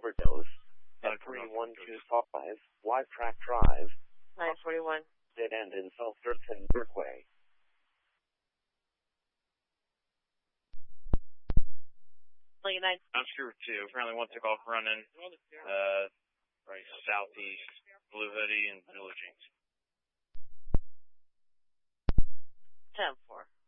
overdose at 3125 Wide Track Drive. 941. Dead end in South Thurston Parkway. Lincoln 9. Oscar 2. Apparently one took off running right southeast, blue hoodie and blue jeans. 10-4.